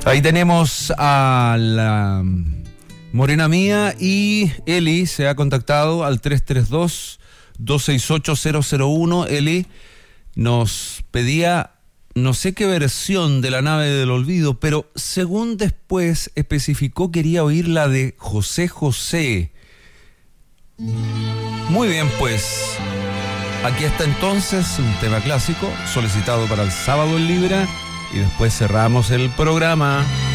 Ahí tenemos a la Morena Mía y Eli se ha contactado al 332-268-001. Eli nos pedía no sé qué versión de La Nave del Olvido, pero según después especificó quería oír la de José José. Muy bien, pues aquí está entonces un tema clásico solicitado para el sábado en Libra y después cerramos el programa.